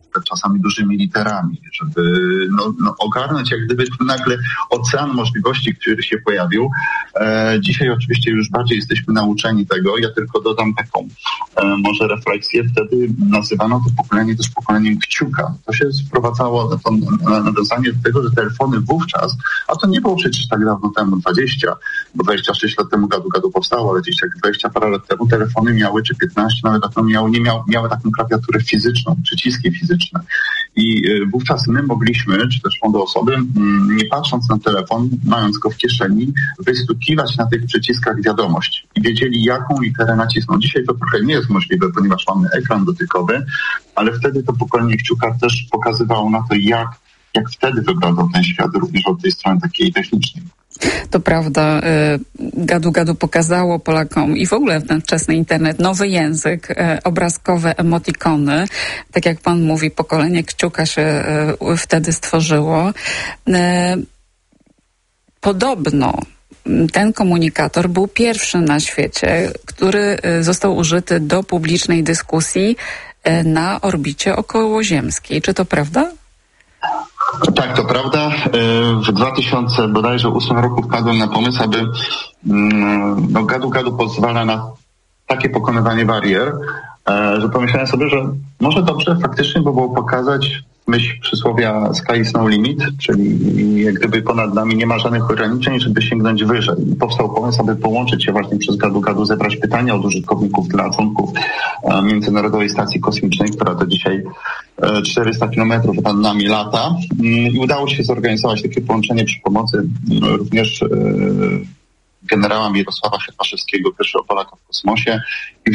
czasami dużymi literami, żeby ogarnąć jak gdyby nagle ocean możliwości, który się pojawił. Dzisiaj oczywiście już bardziej jesteśmy nauczeni tego. Ja tylko dodam taką może refleksję. Wtedy nazywano to pokolenie też pokoleniem kciuka. To się sprowadzało na nawiązanie do tego, że telefony wówczas, a to nie było przecież tak dawno temu, 20, bo 26 lat temu gadu powstało, ale gdzieś tak 20 parę lat temu telefony miały, czy 15 nawet lat temu miały taką klawiaturę fizyczną, przyciski fizyczne. I wówczas my mogliśmy, czy też młode osoby, nie patrząc na telefon, mając go w kieszeni, wystukiwać na tych przyciskach wiadomość i wiedzieli, jaką literę nacisnąć. Dzisiaj to trochę nie jest możliwe, ponieważ mamy ekran dotykowy, ale wtedy to pokolenie kciuka też pokazywało na to, jak wtedy wyglądał ten świat, również od tej strony takiej technicznej. To prawda, gadu pokazało Polakom i w ogóle ten wczesny internet nowy język, obrazkowe emotikony. Tak jak pan mówi, pokolenie kciuka się wtedy stworzyło. Podobno ten komunikator był pierwszy na świecie, który został użyty do publicznej dyskusji na orbicie okołoziemskiej. Czy to prawda? Tak, to prawda. W 2008 roku wpadłem na pomysł, aby gadu pozwala na takie pokonywanie barier, że pomyślałem sobie, że może dobrze faktycznie by było pokazać myśl przysłowia sky is no limit, czyli jak gdyby ponad nami nie ma żadnych ograniczeń, żeby sięgnąć wyżej. Powstał pomysł, aby połączyć się właśnie przez gadu, zebrać pytania od użytkowników dla członków Międzynarodowej Stacji Kosmicznej, która to dzisiaj 400 kilometrów nad nami lata. I udało się zorganizować takie połączenie przy pomocy również generała Mirosława Hermaszewskiego, pierwszego Polaka w kosmosie. I w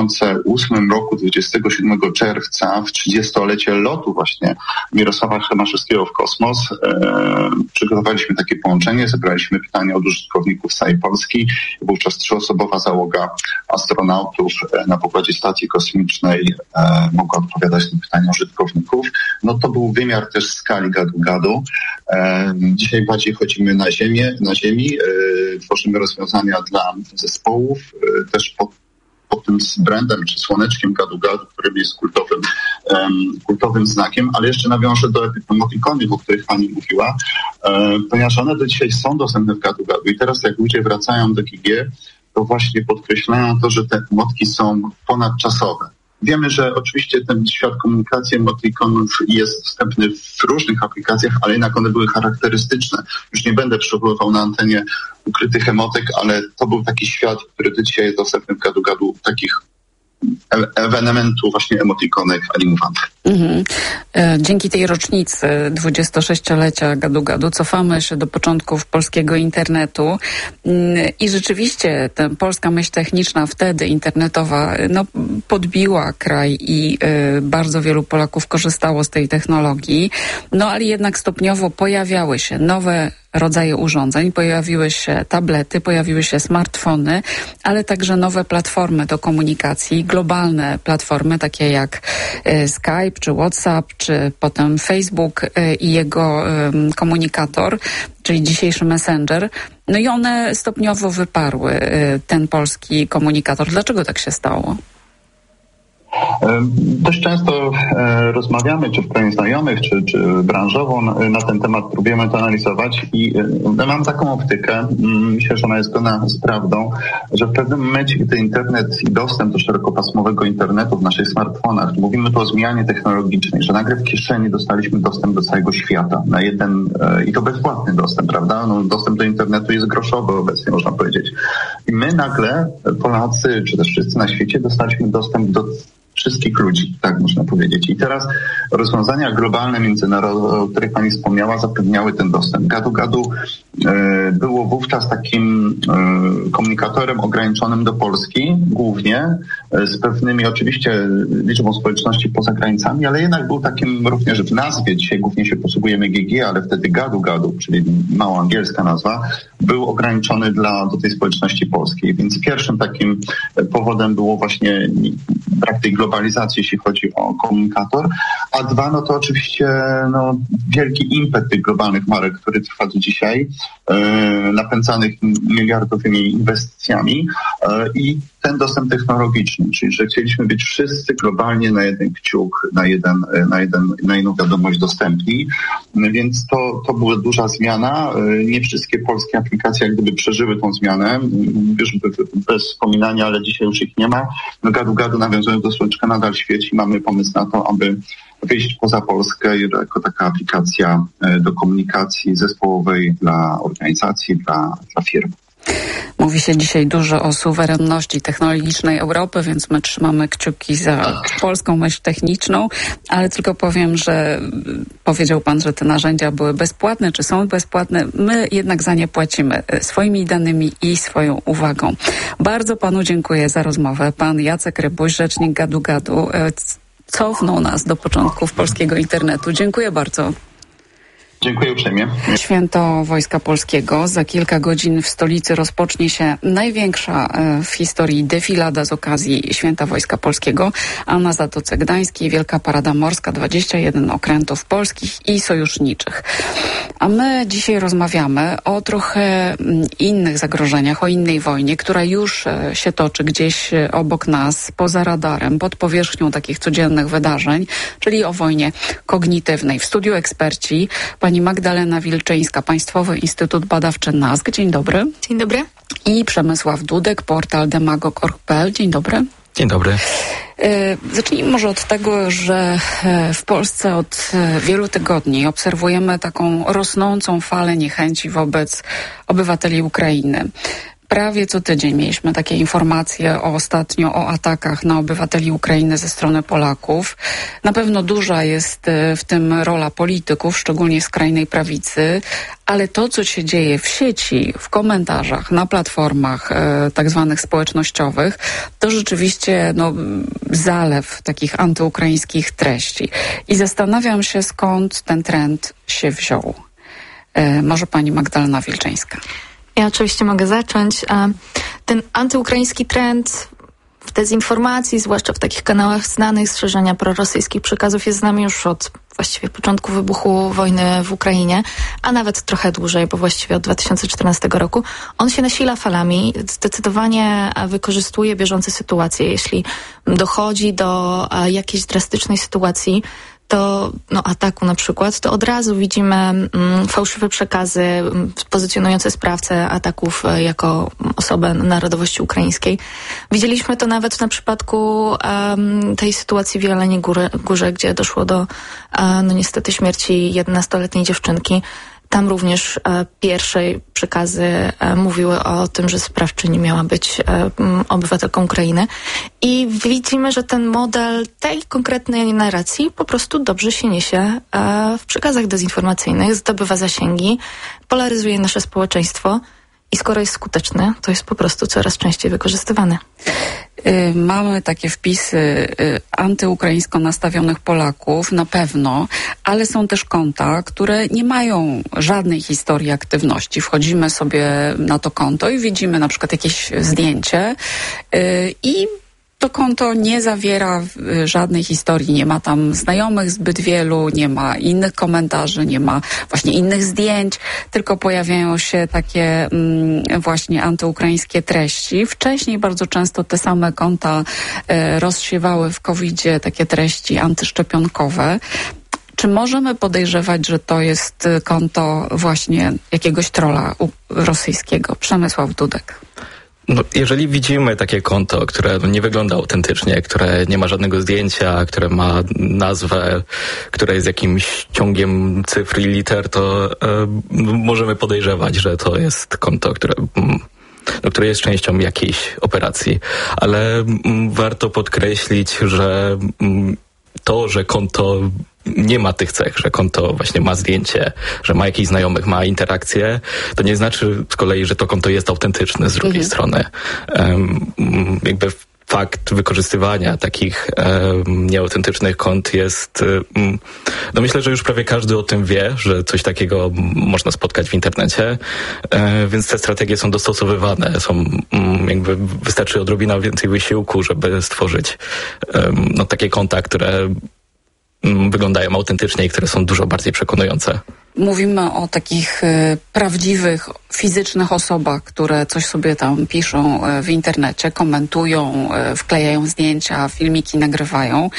2008 roku, 27 czerwca, w 30-lecie lotu właśnie Mirosława Hermaszewskiego w kosmos, przygotowaliśmy takie połączenie, zebraliśmy pytania od użytkowników z całej Polski. Wówczas 3-osobowa załoga astronautów na pokładzie stacji kosmicznej mogła odpowiadać na pytania użytkowników. No to był wymiar też skali gadu. Dzisiaj bardziej chodzimy na ziemi, tworzymy rozwiązania dla zespołów, też pod tym brandem czy słoneczkiem gadu, którym jest kultowym znakiem, ale jeszcze nawiążę do emotikonów, o których pani mówiła, ponieważ one do dzisiaj są dostępne w gadu. I teraz jak ludzie wracają do GG, to właśnie podkreślają to, że te emotki są ponadczasowe. Wiemy, że oczywiście ten świat komunikacji emotikonów jest dostępny w różnych aplikacjach, ale jednak one były charakterystyczne. Już nie będę przywoływał na antenie ukrytych emotek, ale to był taki świat, który do dzisiaj jest dostępny w gadu, takich ewenementu właśnie emotikonek animowanych. Dzięki tej rocznicy 26-lecia gadu cofamy się do początków polskiego internetu i rzeczywiście ta polska myśl techniczna wtedy internetowa podbiła kraj i bardzo wielu Polaków korzystało z tej technologii, ale jednak stopniowo pojawiały się nowe rodzaje urządzeń, pojawiły się tablety, pojawiły się smartfony, ale także nowe platformy do komunikacji, globalne platformy takie jak Skype, czy WhatsApp, czy potem Facebook i jego komunikator, czyli dzisiejszy Messenger. I one stopniowo wyparły ten polski komunikator. Dlaczego tak się stało? Dość często rozmawiamy, czy w gronie znajomych, czy branżowo na ten temat, próbujemy to analizować i mam taką optykę, myślę, że ona jest zgodna z prawdą, że w pewnym momencie, gdy internet i dostęp do szerokopasmowego internetu w naszych smartfonach, mówimy tu o zmianie technologicznej, że nagle w kieszeni dostaliśmy dostęp do całego świata na jeden, i to bezpłatny dostęp, prawda? Dostęp do internetu jest groszowy obecnie, można powiedzieć. I my nagle, Polacy, czy też wszyscy na świecie, dostaliśmy dostęp do wszystkich ludzi, tak można powiedzieć. I teraz rozwiązania globalne, międzynarodowe, o których pani wspomniała, zapewniały ten dostęp. Gadu było wówczas takim komunikatorem ograniczonym do Polski, głównie, z pewnymi oczywiście liczbą społeczności poza granicami, ale jednak był takim również w nazwie, dzisiaj głównie się posługujemy GG, ale wtedy gadu, czyli mało angielska nazwa, był ograniczony do tej społeczności polskiej. Więc pierwszym takim powodem było właśnie brak tej globalnej globalizacji, jeśli chodzi o komunikator, a dwa, no to oczywiście wielki impet tych globalnych marek, który trwa do dzisiaj, napędzanych miliardowymi inwestycjami i ten dostęp technologiczny, czyli że chcieliśmy być wszyscy globalnie na jeden kciuk, na jedną wiadomość dostępni, więc to była duża zmiana. Nie wszystkie polskie aplikacje jak gdyby przeżyły tą zmianę, już bez wspominania, ale dzisiaj już ich nie ma. Gadu nawiązując do Słoneczka nadal świeci, mamy pomysł na to, aby wyjść poza Polskę jako taka aplikacja do komunikacji zespołowej dla organizacji, dla firm. Mówi się dzisiaj dużo o suwerenności technologicznej Europy, więc my trzymamy kciuki za polską myśl techniczną, ale tylko powiem, że powiedział pan, że te narzędzia były bezpłatne, czy są bezpłatne. My jednak za nie płacimy swoimi danymi i swoją uwagą. Bardzo panu dziękuję za rozmowę. Pan Jacek Rybuś, rzecznik Gadu-Gadu, cofnął nas do początków polskiego internetu. Dziękuję bardzo. Dziękuję uprzejmie. Święto Wojska Polskiego. Za kilka godzin w stolicy rozpocznie się największa w historii defilada z okazji Święta Wojska Polskiego, a na Zatoce Gdańskiej Wielka Parada Morska, 21 okrętów polskich i sojuszniczych. A my dzisiaj rozmawiamy o trochę innych zagrożeniach, o innej wojnie, która już się toczy gdzieś obok nas, poza radarem, pod powierzchnią takich codziennych wydarzeń, czyli o wojnie kognitywnej. W studiu eksperci pani Magdalena Wilczyńska, Państwowy Instytut Badawczy NASK. Dzień dobry. Dzień dobry. I Przemysław Dudek, portal demagog.org.pl. Dzień dobry. Dzień dobry. Zacznijmy może od tego, że w Polsce od wielu tygodni obserwujemy taką rosnącą falę niechęci wobec obywateli Ukrainy. Prawie co tydzień mieliśmy takie informacje ostatnio o atakach na obywateli Ukrainy ze strony Polaków. Na pewno duża jest w tym rola polityków, szczególnie skrajnej prawicy, ale to, co się dzieje w sieci, w komentarzach, na platformach tak zwanych społecznościowych, to rzeczywiście zalew takich antyukraińskich treści. I zastanawiam się, skąd ten trend się wziął. Może pani Magdalena Wilczyńska. Ja oczywiście mogę zacząć. Ten antyukraiński trend w dezinformacji, zwłaszcza w takich kanałach znanych z szerzenia prorosyjskich przekazów, jest z nami już od właściwie początku wybuchu wojny w Ukrainie, a nawet trochę dłużej, bo właściwie od 2014 roku. On się nasila falami, zdecydowanie wykorzystuje bieżące sytuacje. Jeśli dochodzi do jakiejś drastycznej sytuacji, to ataku na przykład, to od razu widzimy fałszywe przekazy pozycjonujące sprawcę ataków jako osobę narodowości ukraińskiej. Widzieliśmy to nawet na przypadku tej sytuacji w Jeleniej Górze, gdzie doszło do niestety śmierci 11-letniej dziewczynki. Tam również pierwsze przekazy mówiły o tym, że sprawczyni miała być obywatelką Ukrainy. I widzimy, że ten model tej konkretnej narracji po prostu dobrze się niesie w przekazach dezinformacyjnych, zdobywa zasięgi, polaryzuje nasze społeczeństwo i skoro jest skuteczny, to jest po prostu coraz częściej wykorzystywany. Mamy takie wpisy antyukraińsko nastawionych Polaków, na pewno, ale są też konta, które nie mają żadnej historii aktywności. Wchodzimy sobie na to konto i widzimy na przykład jakieś zdjęcie i to konto nie zawiera żadnej historii, nie ma tam znajomych zbyt wielu, nie ma innych komentarzy, nie ma właśnie innych zdjęć, tylko pojawiają się takie właśnie antyukraińskie treści. Wcześniej bardzo często te same konta rozsiewały w COVID-zie takie treści antyszczepionkowe. Czy możemy podejrzewać, że to jest konto właśnie jakiegoś trolla rosyjskiego? Przemysław Dudek. Jeżeli widzimy takie konto, które nie wygląda autentycznie, które nie ma żadnego zdjęcia, które ma nazwę, które jest jakimś ciągiem cyfr i liter, to możemy podejrzewać, że to jest konto, które jest częścią jakiejś operacji. Ale warto podkreślić, że to, że konto nie ma tych cech, że konto właśnie ma zdjęcie, że ma jakichś znajomych, ma interakcje, to nie znaczy z kolei, że to konto jest autentyczne z drugiej strony. Jakby fakt wykorzystywania takich nieautentycznych kont jest... No myślę, że już prawie każdy o tym wie, że coś takiego można spotkać w internecie, więc te strategie są dostosowywane, jakby wystarczy odrobina więcej wysiłku, żeby stworzyć takie konta, które wyglądają autentycznie i które są dużo bardziej przekonujące. Mówimy o takich prawdziwych, fizycznych osobach, które coś sobie tam piszą w internecie, komentują, wklejają zdjęcia, filmiki nagrywają.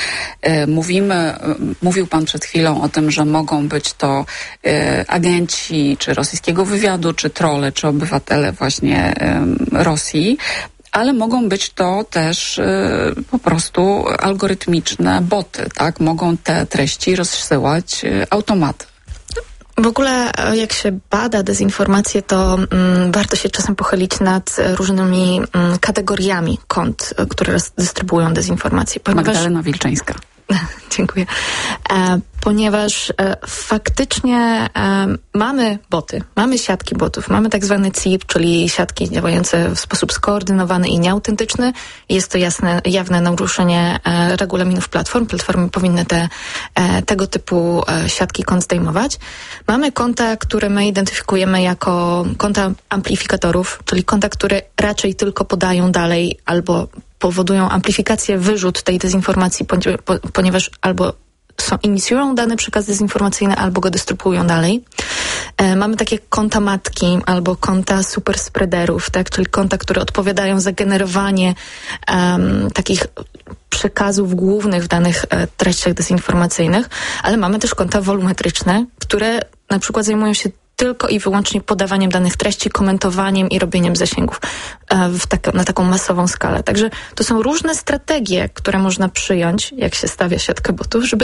Mówił pan przed chwilą o tym, że mogą być to agenci czy rosyjskiego wywiadu, czy trolle, czy obywatele właśnie Rosji. Ale mogą być to też po prostu algorytmiczne boty, tak? Mogą te treści rozsyłać automaty. W ogóle jak się bada dezinformację, to warto się czasem pochylić nad różnymi kategoriami kont, które dystrybuują dezinformację. Magdalena Wilczyńska. Dziękuję. Ponieważ faktycznie mamy boty, mamy siatki botów, mamy tak zwany CIP, czyli siatki działające w sposób skoordynowany i nieautentyczny. Jest to jawne naruszenie regulaminów platform. Platformy powinny tego typu siatki kont zdejmować. Mamy konta, które my identyfikujemy jako konta amplifikatorów, czyli konta, które raczej tylko podają dalej albo powodują amplifikację, wyrzut tej dezinformacji, ponieważ albo inicjują dany przekaz dezinformacyjny, albo go dystrybuują dalej. Mamy takie konta matki albo konta superspreaderów, tak? Czyli konta, które odpowiadają za generowanie takich przekazów głównych w danych treściach dezinformacyjnych, ale mamy też konta wolumetryczne, które na przykład zajmują się tylko i wyłącznie podawaniem danych treści, komentowaniem i robieniem zasięgów na taką masową skalę. Także to są różne strategie, które można przyjąć, jak się stawia siatkę botów, żeby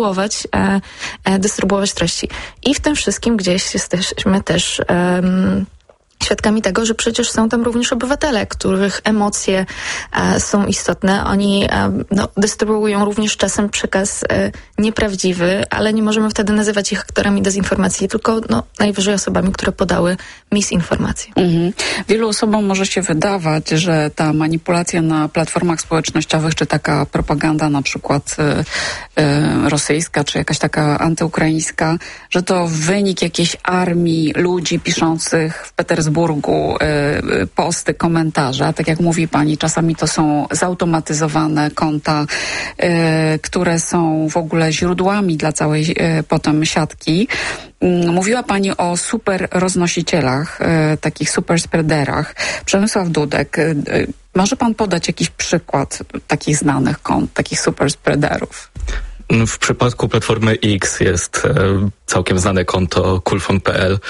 dystrybuować treści. I w tym wszystkim gdzieś jesteśmy też świadkami tego, że przecież są tam również obywatele, których emocje są istotne. Oni dystrybuują również czasem przekaz nieprawdziwy, ale nie możemy wtedy nazywać ich aktorami dezinformacji, tylko najwyżej osobami, które podały misinformacje. Wielu osobom może się wydawać, że ta manipulacja na platformach społecznościowych, czy taka propaganda na przykład rosyjska, czy jakaś taka antyukraińska, że to wynik jakiejś armii ludzi piszących w Petersburgu posty, komentarze. Tak jak mówi pani, czasami to są zautomatyzowane konta, które są w ogóle źródłami dla całej potem siatki. Mówiła pani o super roznosicielach, takich super spreaderach. Przemysław Dudek, może pan podać jakiś przykład takich znanych kont, takich super spreaderów? W przypadku Platformy X jest całkiem znane konto kulfon.pl.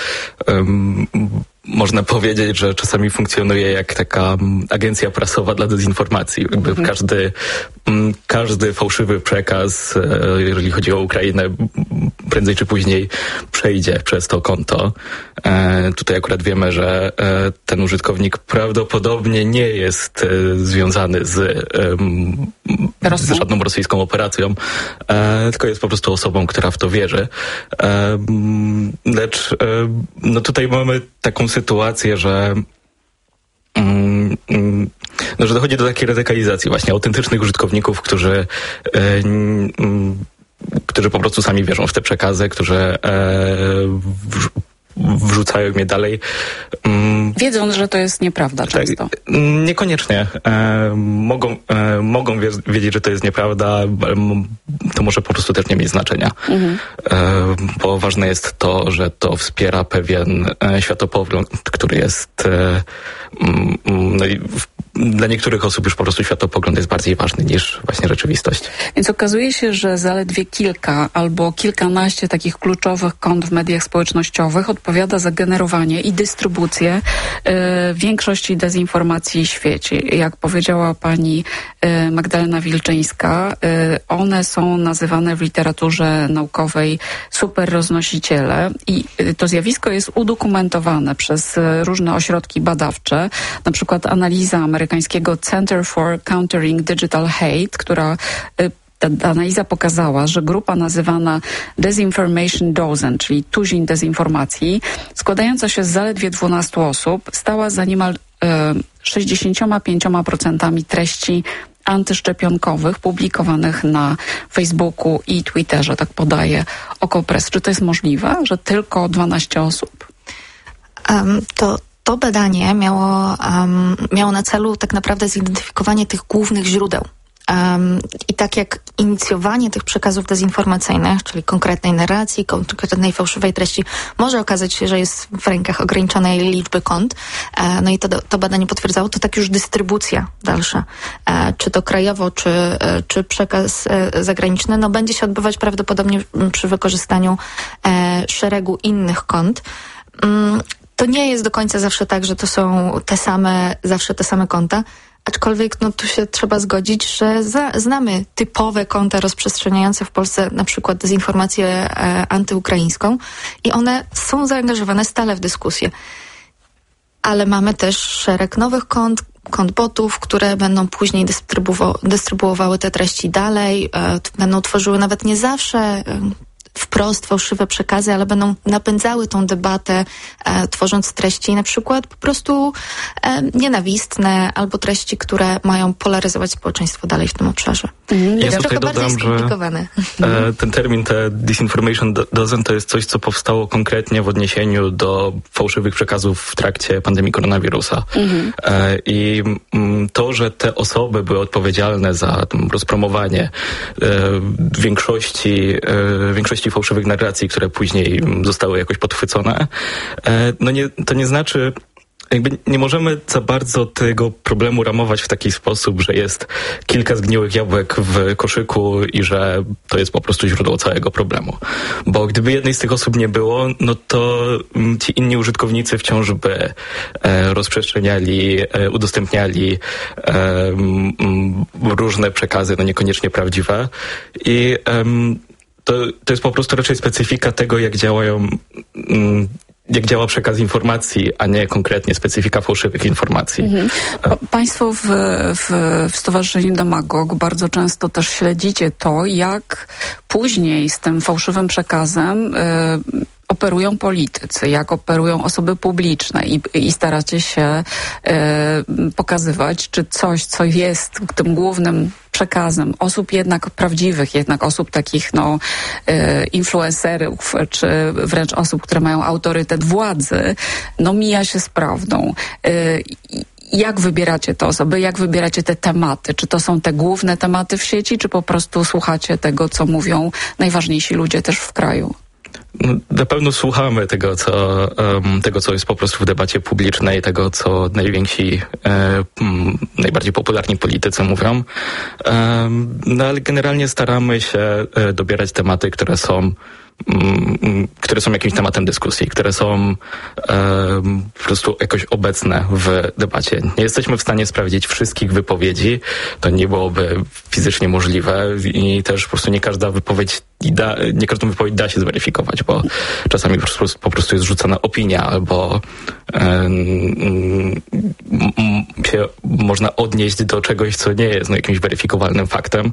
Można powiedzieć, że czasami funkcjonuje jak taka agencja prasowa dla dezinformacji. Jakby każdy fałszywy przekaz, jeżeli chodzi o Ukrainę, prędzej czy później przejdzie przez to konto. Tutaj akurat wiemy, że ten użytkownik prawdopodobnie nie jest związany z żadną rosyjską operacją, tylko jest po prostu osobą, która w to wierzy. Lecz tutaj mamy taką sytuację, że że dochodzi do takiej radykalizacji właśnie autentycznych użytkowników, którzy po prostu sami wierzą w te przekazy, którzy wrzucają je dalej. Wiedząc, że to jest nieprawda często. Niekoniecznie. Mogą wiedzieć, że to jest nieprawda, ale to może po prostu też nie mieć znaczenia. Bo ważne jest to, że to wspiera pewien światopogląd, który jest dla niektórych osób już po prostu światopogląd jest bardziej ważny niż właśnie rzeczywistość. Więc okazuje się, że zaledwie kilka albo kilkanaście takich kluczowych kont w mediach społecznościowych odpowiada za generowanie i dystrybucję większości dezinformacji w świecie. Jak powiedziała pani Magdalena Wilczyńska, one są nazywane w literaturze naukowej superroznosiciele i to zjawisko jest udokumentowane przez różne ośrodki badawcze, na przykład analiza amerykańskiego Center for Countering Digital Hate, która ta analiza pokazała, że grupa nazywana Disinformation Dozen, czyli tuzin dezinformacji, składająca się z zaledwie 12 osób, stała za niemal 65% treści antyszczepionkowych publikowanych na Facebooku i Twitterze, tak podaje Okopres. Czy to jest możliwe, że tylko 12 osób? To badanie miało na celu tak naprawdę zidentyfikowanie tych głównych źródeł. I tak jak inicjowanie tych przekazów dezinformacyjnych, czyli konkretnej narracji, konkretnej fałszywej treści, może okazać się, że jest w rękach ograniczonej liczby kont, no i to badanie potwierdzało, to tak już dystrybucja dalsza, czy to krajowo, czy przekaz zagraniczny, no będzie się odbywać prawdopodobnie przy wykorzystaniu szeregu innych kont. To nie jest do końca zawsze tak, że to są zawsze te same konta, aczkolwiek no tu się trzeba zgodzić, że znamy typowe konta rozprzestrzeniające w Polsce na przykład dezinformację antyukraińską i one są zaangażowane stale w dyskusję. Ale mamy też szereg nowych kont botów, które będą później dystrybuowały te treści dalej, będą tworzyły nawet nie zawsze wprost fałszywe przekazy, ale będą napędzały tą debatę, tworząc treści na przykład po prostu nienawistne albo treści, które mają polaryzować społeczeństwo dalej w tym obszarze. Ja tutaj dodam, że ten termin, te disinformation dozen, to jest coś, co powstało konkretnie w odniesieniu do fałszywych przekazów w trakcie pandemii koronawirusa. I to, że te osoby były odpowiedzialne za rozpromowanie większości fałszywych narracji, które później zostały jakoś podchwycone, to nie znaczy, jakby nie możemy za bardzo tego problemu ramować w taki sposób, że jest kilka zgniłych jabłek w koszyku i że to jest po prostu źródło całego problemu. Bo gdyby jednej z tych osób nie było, no to ci inni użytkownicy wciąż by rozprzestrzeniali, udostępniali różne przekazy, no niekoniecznie prawdziwe. I to jest po prostu raczej specyfika tego, jak działa przekaz informacji, a nie konkretnie specyfika fałszywych informacji. Państwo w Stowarzyszeniu Demagog bardzo często też śledzicie to, jak później z tym fałszywym przekazem operują politycy, jak operują osoby publiczne i staracie się pokazywać, czy coś, co jest tym głównym przekazem osób jednak prawdziwych, jednak osób takich influencerów, czy wręcz osób, które mają autorytet władzy, mija się z prawdą. Jak wybieracie te osoby? Jak wybieracie te tematy? Czy to są te główne tematy w sieci, czy po prostu słuchacie tego, co mówią najważniejsi ludzie też w kraju? Na pewno słuchamy tego, co jest po prostu w debacie publicznej, tego, co najwięksi, najbardziej popularni politycy mówią. Ale generalnie staramy się dobierać tematy, które są jakimś tematem dyskusji, które są po prostu jakoś obecne w debacie. Nie jesteśmy w stanie sprawdzić wszystkich wypowiedzi, to nie byłoby fizycznie możliwe i też po prostu nie każdą wypowiedź da się zweryfikować, bo czasami po prostu jest rzucana opinia albo się można odnieść do czegoś, co nie jest jakimś weryfikowalnym faktem.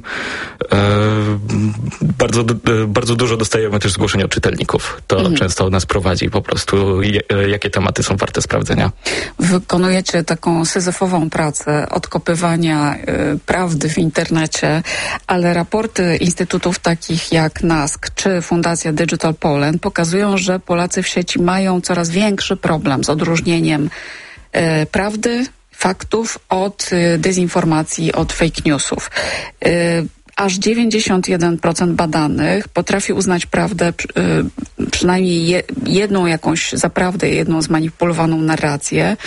Bardzo dużo dostajemy też zgłoszeń od czytelników. To często nas prowadzi po prostu, jakie tematy są warte sprawdzenia. Wykonujecie taką syzyfową pracę odkopywania prawdy w internecie, ale raporty instytutów takich jak NASK czy Fundacja Digital Poland pokazują, że Polacy w sieci mają coraz większy problem z odróżnieniem prawdy, faktów od dezinformacji, od fake newsów. Aż 91% badanych potrafi uznać prawdę, przynajmniej jedną jakąś za prawdę, jedną zmanipulowaną narrację.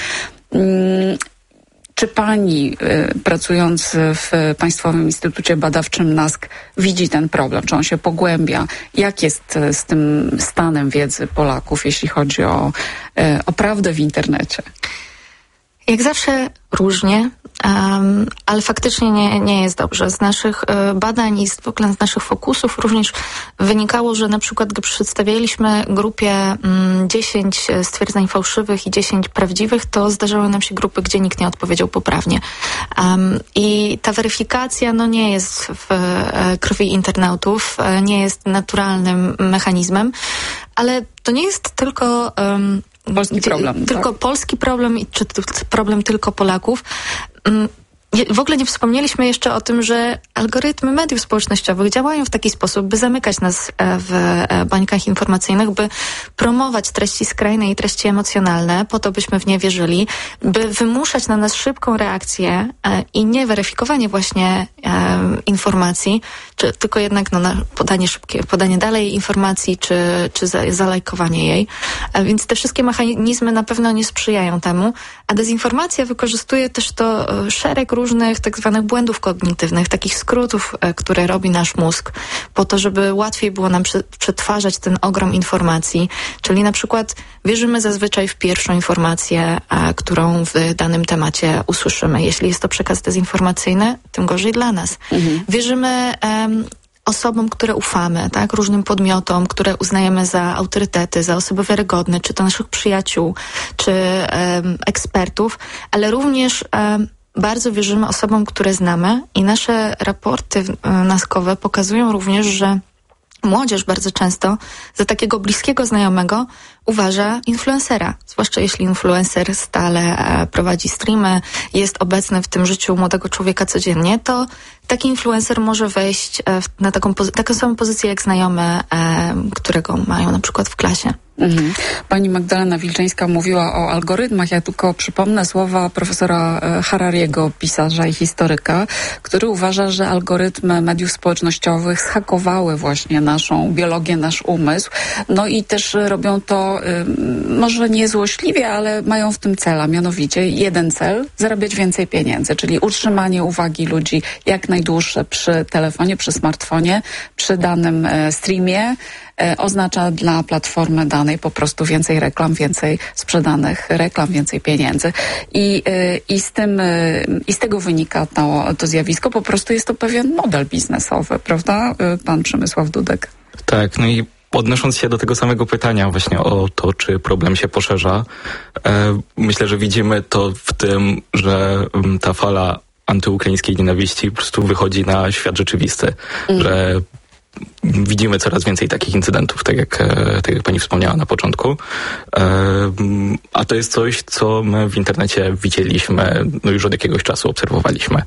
Czy pani, pracując w Państwowym Instytucie Badawczym NASK, widzi ten problem? Czy on się pogłębia? Jak jest z tym stanem wiedzy Polaków, jeśli chodzi o prawdę w internecie? Jak zawsze różnie, ale faktycznie nie jest dobrze. Z naszych badań i w ogóle z naszych fokusów również wynikało, że na przykład gdy przedstawialiśmy grupie 10 stwierdzeń fałszywych i 10 prawdziwych, to zdarzały nam się grupy, gdzie nikt nie odpowiedział poprawnie. I ta weryfikacja nie jest w krwi internautów, nie jest naturalnym mechanizmem. Ale to nie jest tylko polski problem. Tylko tak? polski problem, czy problem tylko Polaków. W ogóle nie wspomnieliśmy jeszcze o tym, że algorytmy mediów społecznościowych działają w taki sposób, by zamykać nas w bańkach informacyjnych, by promować treści skrajne i treści emocjonalne, po to byśmy w nie wierzyli, by wymuszać na nas szybką reakcję i nie weryfikowanie właśnie informacji, czy tylko jednak podanie dalej informacji, czy zalajkowanie jej. Więc te wszystkie mechanizmy na pewno nie sprzyjają temu, a dezinformacja wykorzystuje też to szereg różnych tak zwanych błędów kognitywnych, takich skrótów, które robi nasz mózg, po to, żeby łatwiej było nam przetwarzać ten ogrom informacji. Czyli na przykład wierzymy zazwyczaj w pierwszą informację, którą w danym temacie usłyszymy. Jeśli jest to przekaz dezinformacyjny, tym gorzej dla nas. Wierzymy osobom, które ufamy, tak? Różnym podmiotom, które uznajemy za autorytety, za osoby wiarygodne, czy to naszych przyjaciół, czy ekspertów, ale również bardzo wierzymy osobom, które znamy i nasze raporty naskowe pokazują również, że młodzież bardzo często za takiego bliskiego znajomego uważa influencera. Zwłaszcza jeśli influencer stale prowadzi streamy, jest obecny w tym życiu młodego człowieka codziennie, to taki influencer może wejść na taką samą pozycję jak znajomy, którego mają na przykład w klasie. Pani Magdalena Wilczyńska mówiła o algorytmach. Ja tylko przypomnę słowa profesora Harariego, pisarza i historyka, który uważa, że algorytmy mediów społecznościowych zhakowały właśnie naszą biologię, nasz umysł. No i też robią to może nie złośliwie, ale mają w tym cel, a mianowicie jeden cel, zarabiać więcej pieniędzy, czyli utrzymanie uwagi ludzi jak najdłuższe przy telefonie, przy smartfonie, przy danym streamie. Oznacza dla platformy danej po prostu więcej reklam, więcej sprzedanych reklam, więcej pieniędzy. I z tego wynika to zjawisko. Po prostu jest to pewien model biznesowy, prawda? Pan Przemysław Dudek. Tak, no i odnosząc się do tego samego pytania właśnie o to, czy problem się poszerza, myślę, że widzimy to w tym, że ta fala antyukraińskiej nienawiści po prostu wychodzi na świat rzeczywisty, że widzimy coraz więcej takich incydentów, tak jak pani wspomniała na początku. A to jest coś, co my w internecie widzieliśmy, no już od jakiegoś czasu obserwowaliśmy.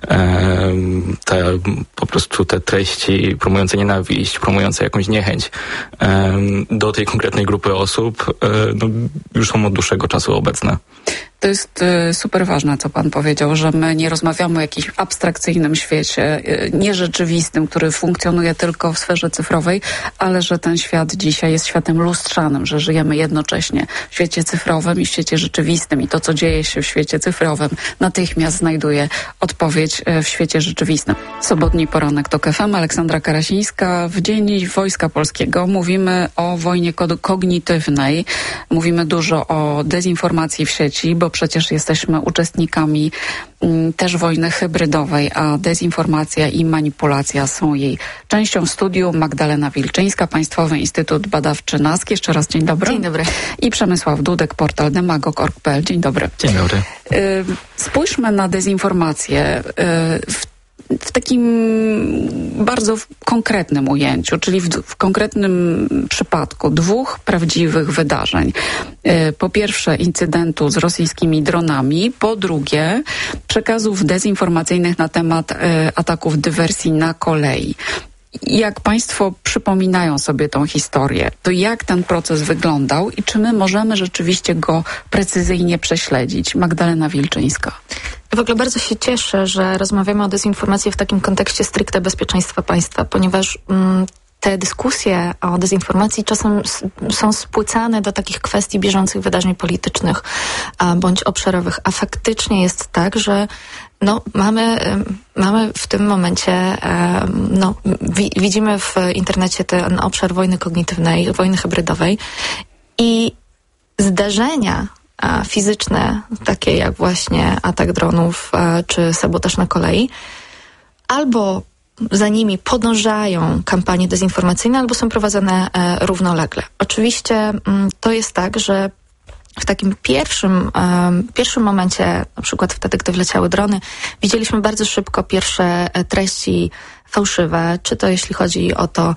Po prostu te treści promujące nienawiść, promujące jakąś niechęć do tej konkretnej grupy osób no, już są od dłuższego czasu obecne. To jest super ważne, co pan powiedział, że my nie rozmawiamy o jakimś abstrakcyjnym świecie, nierzeczywistym, który funkcjonuje tylko w sferze cyfrowej, ale że ten świat dzisiaj jest światem lustrzanym, że żyjemy jednocześnie w świecie cyfrowym i w świecie rzeczywistym i to, co dzieje się w świecie cyfrowym, natychmiast znajduje odpowiedź w świecie rzeczywistym. Sobotni poranek TOK FM, Aleksandra Karasińska. W Dzień Wojska Polskiego mówimy o wojnie kognitywnej, mówimy dużo o dezinformacji w sieci, bo przecież jesteśmy uczestnikami też wojny hybrydowej, a dezinformacja i manipulacja są jej częścią. W studiu Magdalena Wilczyńska, Państwowy Instytut Badawczy NASK. Jeszcze raz dzień dobry. Dzień dobry. I Przemysław Dudek, portal demagog.org.pl. Dzień dobry. Dzień dobry. Spójrzmy na dezinformację w takim bardzo konkretnym ujęciu, czyli w konkretnym przypadku dwóch prawdziwych wydarzeń. Po pierwsze incydentu z rosyjskimi dronami, po drugie przekazów dezinformacyjnych na temat ataków dywersji na kolei. Jak państwo przypominają sobie tą historię, to jak ten proces wyglądał i czy my możemy rzeczywiście go precyzyjnie prześledzić? Magdalena Wilczyńska. W ogóle bardzo się cieszę, że rozmawiamy o dezinformacji w takim kontekście stricte bezpieczeństwa państwa, ponieważ te dyskusje o dezinformacji czasem są spłycane do takich kwestii bieżących wydarzeń politycznych bądź obszarowych, a faktycznie jest tak, że mamy w tym momencie, widzimy w internecie ten obszar wojny kognitywnej, wojny hybrydowej i zdarzenia fizyczne, takie jak właśnie atak dronów czy sabotaż na kolei, albo za nimi podążają kampanie dezinformacyjne, albo są prowadzone równolegle. Oczywiście to jest tak, że w takim pierwszym momencie, na przykład wtedy, gdy wleciały drony, widzieliśmy bardzo szybko pierwsze treści fałszywe, czy to jeśli chodzi o to,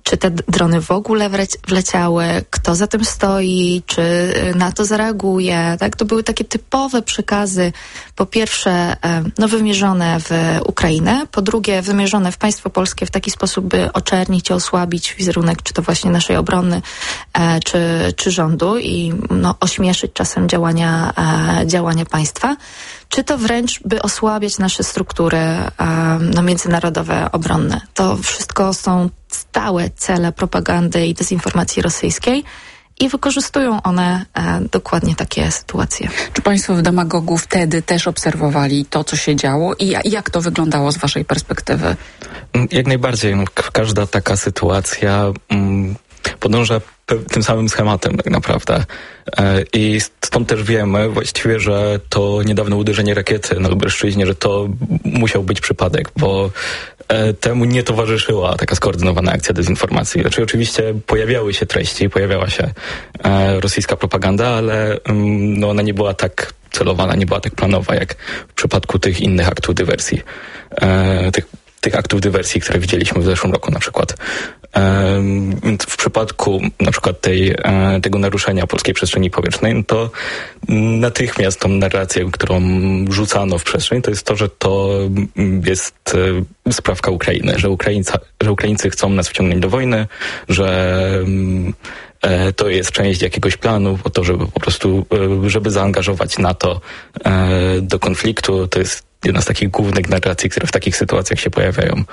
czy te drony w ogóle wleciały, kto za tym stoi, czy NATO zareaguje. Tak? To były takie typowe przekazy, po pierwsze wymierzone w Ukrainę, po drugie wymierzone w państwo polskie w taki sposób, by oczernić i osłabić wizerunek, czy to właśnie naszej obrony, czy rządu i ośmieszyć czasem działania państwa, czy to wręcz, by osłabiać nasze struktury międzynarodowe, obronne. To wszystko są stałe cele propagandy i dezinformacji rosyjskiej i wykorzystują one dokładnie takie sytuacje. Czy państwo w Demagogu wtedy też obserwowali to, co się działo i jak to wyglądało z waszej perspektywy? Jak najbardziej. Każda taka sytuacja podąża tym samym schematem tak naprawdę. I stąd też wiemy właściwie, że to niedawne uderzenie rakiety na Lubelszczyźnie, że to musiał być przypadek, bo temu nie towarzyszyła taka skoordynowana akcja dezinformacji. Znaczy oczywiście pojawiały się treści, pojawiała się rosyjska propaganda, ale ona nie była tak celowana, nie była tak planowa, jak w przypadku tych innych aktów dywersji. Tych aktów dywersji, które widzieliśmy w zeszłym roku na przykład. W przypadku na przykład tego naruszenia polskiej przestrzeni powietrznej, to natychmiast tą narrację, którą rzucano w przestrzeń, to jest to, że to jest sprawka Ukrainy, że Ukraińcy chcą nas wciągnąć do wojny, że to jest część jakiegoś planu po to, żeby po prostu, żeby zaangażować NATO do konfliktu. To jest jedna z takich głównych narracji, które w takich sytuacjach się pojawiają.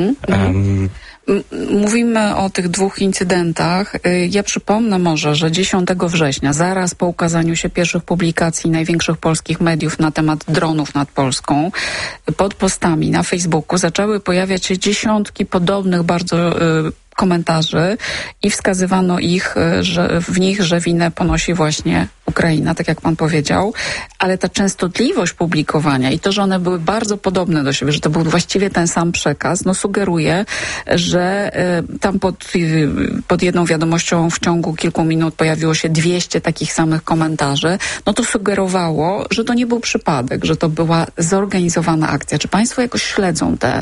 Mówimy o tych dwóch incydentach. Ja przypomnę może, że 10 września, zaraz po ukazaniu się pierwszych publikacji największych polskich mediów na temat dronów nad Polską, pod postami na Facebooku zaczęły pojawiać się dziesiątki podobnych bardzo komentarzy i wskazywano w nich, że winę ponosi właśnie Ukraina, tak jak pan powiedział, ale ta częstotliwość publikowania i to, że one były bardzo podobne do siebie, że to był właściwie ten sam przekaz, sugeruje, że tam pod jedną wiadomością w ciągu kilku minut pojawiło się 200 takich samych komentarzy, to sugerowało, że to nie był przypadek, że to była zorganizowana akcja. Czy państwo jakoś śledzą te